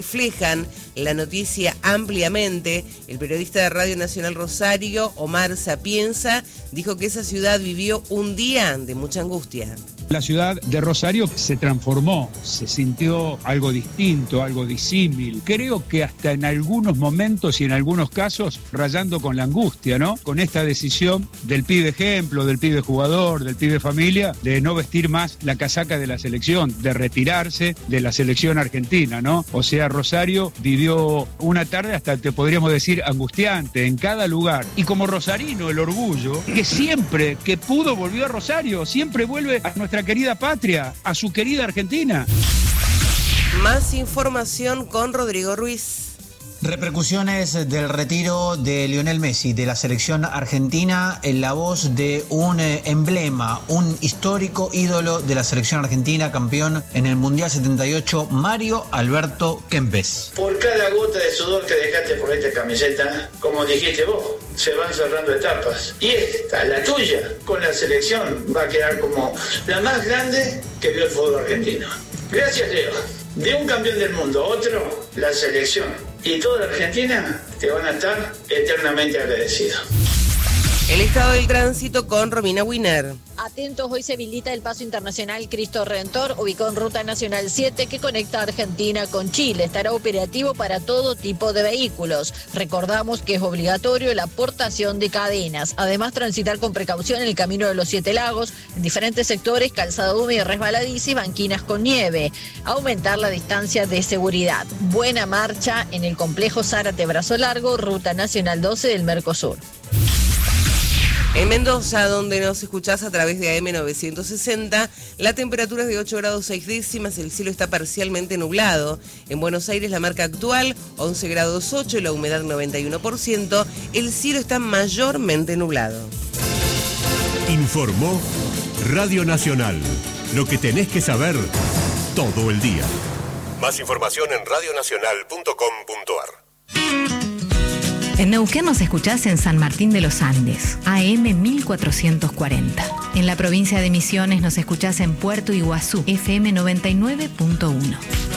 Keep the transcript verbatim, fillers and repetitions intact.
reflejan la noticia ampliamente. El periodista de Radio Nacional Rosario, Omar Sapienza, dijo que esa ciudad vivió un día de mucha angustia. La ciudad de Rosario se transformó, se sintió algo distinto, algo disímil. Creo que hasta en algunos momentos y en algunos casos rayando con la angustia, ¿no? Con esta decisión del pibe ejemplo, del pibe jugador, del pibe familia, de no vestir más la casaca de la selección, de retirarse de la selección argentina, ¿no? O sea, Rosario vivió una tarde hasta, te podríamos decir, angustiante en cada lugar. Y como rosarino, el orgullo, que siempre que pudo volvió a Rosario, siempre vuelve a nuestra querida patria, a su querida Argentina. Más información con Rodrigo Ruiz. Repercusiones del retiro de Lionel Messi de la selección argentina en la voz de un eh, emblema, un histórico ídolo de la selección argentina, campeón en el Mundial setenta y ocho, Mario Alberto Kempes. Por cada gota de sudor que dejaste por esta camiseta, como dijiste vos, se van cerrando etapas. Y esta, la tuya, con la selección, va a quedar como la más grande que vio el fútbol argentino. Gracias, Leo. De un campeón del mundo a otro, la selección y toda la Argentina te van a estar eternamente agradecidos. El estado del tránsito con Romina Winer. Atentos, hoy se habilita el paso internacional Cristo Redentor, ubicado en Ruta Nacional siete, que conecta Argentina con Chile. Estará operativo para todo tipo de vehículos. Recordamos que es obligatorio la portación de cadenas. Además, transitar con precaución en el camino de los Siete Lagos, en diferentes sectores, calzada húmeda y resbaladiza y banquinas con nieve. Aumentar la distancia de seguridad. Buena marcha en el complejo Zárate Brazo Largo, Ruta Nacional doce del Mercosur. En Mendoza, donde nos escuchás a través de A M novecientos sesenta, la temperatura es de ocho grados seis décimas, el cielo está parcialmente nublado. En Buenos Aires, la marca actual, once grados ocho, la humedad noventa y uno por ciento, el cielo está mayormente nublado. Informó Radio Nacional, lo que tenés que saber todo el día. Más información en radio nacional punto com punto a r. En Neuquén nos escuchás en San Martín de los Andes, A M mil cuatrocientos cuarenta. En la provincia de Misiones nos escuchás en Puerto Iguazú, F M noventa y nueve punto uno.